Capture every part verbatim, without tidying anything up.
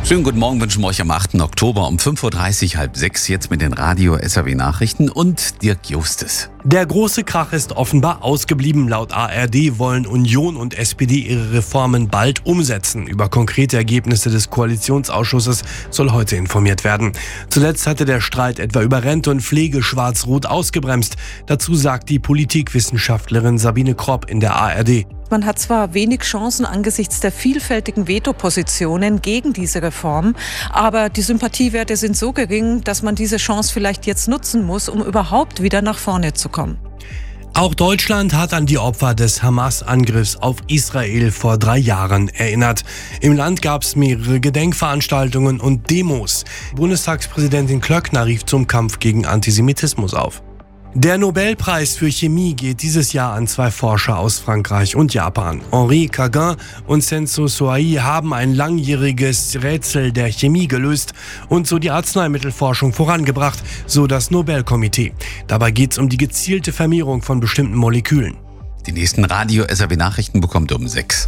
Schönen guten Morgen wünschen wir euch am achten Oktober um fünf Uhr dreißig, halb sechs, jetzt mit den Radio-S R W Nachrichten und Dirk Justes. Der große Krach ist offenbar ausgeblieben. Laut A R D wollen Union und S P D ihre Reformen bald umsetzen. Über konkrete Ergebnisse des Koalitionsausschusses soll heute informiert werden. Zuletzt hatte der Streit etwa über Rente und Pflege schwarz-rot ausgebremst. Dazu sagt die Politikwissenschaftlerin Sabine Kropp in der A R D. Man hat zwar wenig Chancen angesichts der vielfältigen Vetopositionen gegen diese Reform, aber die Sympathiewerte sind so gering, dass man diese Chance vielleicht jetzt nutzen muss, um überhaupt wieder nach vorne zu kommen. Auch Deutschland hat an die Opfer des Hamas-Angriffs auf Israel vor drei Jahren erinnert. Im Land gab es mehrere Gedenkveranstaltungen und Demos. Bundestagspräsidentin Klöckner rief zum Kampf gegen Antisemitismus auf. Der Nobelpreis für Chemie geht dieses Jahr an zwei Forscher aus Frankreich und Japan. Henri Cagin und Senso Soai haben ein langjähriges Rätsel der Chemie gelöst und so die Arzneimittelforschung vorangebracht, so das Nobelkomitee. Dabei geht es um die gezielte Vermehrung von bestimmten Molekülen. Die nächsten Radio-S R W Nachrichten bekommt ihr um sechs.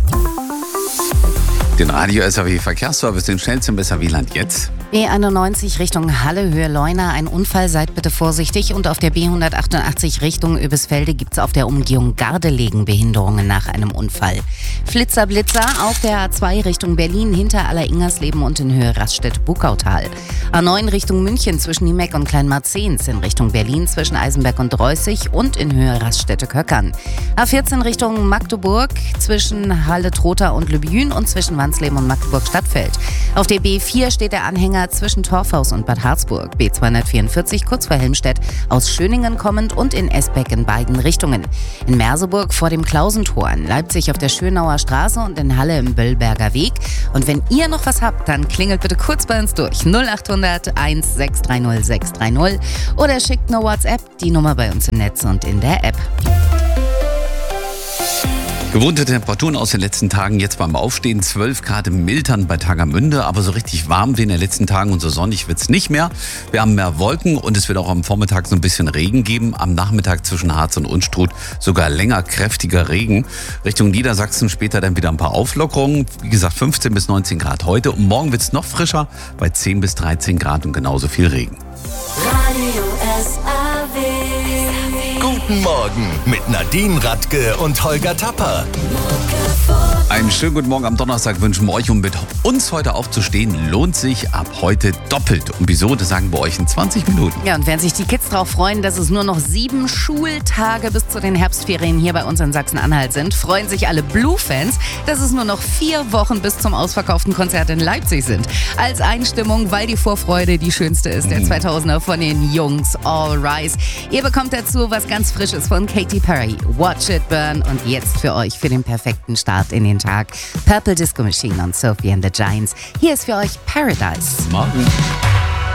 Den Radio-S R W Verkehrsservice, den schnellsten im S R W-Land jetzt. B einundneunzig Richtung Halle, Höhe Leuna, ein Unfall, seid bitte vorsichtig. Und auf der B hundertachtundachtzig Richtung Öbisfelde gibt es auf der Umgehung Gardelegen Behinderungen nach einem Unfall. Flitzer, Blitzer auf der A zwei Richtung Berlin, hinter Aller-Ingersleben und in Höhe Raststätte-Bukautal. A neun Richtung München zwischen Niemeck und Kleinmarzens, in Richtung Berlin zwischen Eisenberg und Reußig und in Höhe Raststätte-Köckern. A vierzehn Richtung Magdeburg zwischen Halle-Trotha und Lübjün und zwischen Wansleben und Magdeburg-Stadtfeld. Auf der B vier steht der Anhänger zwischen Torfhaus und Bad Harzburg. B zweihundertvierundvierzig kurz vor Helmstedt aus Schöningen kommend und in Esbeck in beiden Richtungen. In Merseburg vor dem Klausentor, in Leipzig auf der Schönauer Straße und in Halle im Böllberger Weg. Und wenn ihr noch was habt, dann klingelt bitte kurz bei uns durch. null achthundert eins sechs drei null sechs drei null oder schickt eine WhatsApp, die Nummer bei uns im Netz und in der App. Gewohnte Temperaturen aus den letzten Tagen jetzt beim Aufstehen. zwölf Grad im Miltern bei Tagermünde, aber so richtig warm wie in den letzten Tagen und so sonnig wird's nicht mehr. Wir haben mehr Wolken und es wird auch am Vormittag so ein bisschen Regen geben. Am Nachmittag zwischen Harz und Unstrut sogar länger kräftiger Regen. Richtung Niedersachsen später dann wieder ein paar Auflockerungen. Wie gesagt, fünfzehn bis neunzehn Grad heute. Und morgen wird's noch frischer bei zehn bis dreizehn Grad und genauso viel Regen. Radio S R W. Guten Morgen mit Nadine Radke und Holger Tapper. Einen schönen guten Morgen am Donnerstag wünschen wir euch, um mit uns heute aufzustehen, lohnt sich ab heute doppelt. Und wieso, das sagen wir euch in zwanzig Minuten. Ja, und während sich die Kids darauf freuen, dass es nur noch sieben Schultage bis zu den Herbstferien hier bei uns in Sachsen-Anhalt sind, freuen sich alle Blue-Fans, dass es nur noch vier Wochen bis zum ausverkauften Konzert in Leipzig sind. Als Einstimmung, weil die Vorfreude die schönste ist, der zweitausender von den Jungs All Rise. Ihr bekommt dazu was ganz Frisches von Katy Perry, Watch It Burn und jetzt für euch für den perfekten Start in den Tag Purple Disco Machine und Sophie and the Giants. Hier ist für euch Paradise. Morgen.